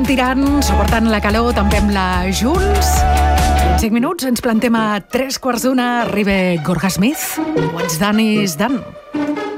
tirant, suportant la calor, tampem-la junts. En 5 minuts ens plantem a 3:15. Arriba Gorga Smith. What's done is done.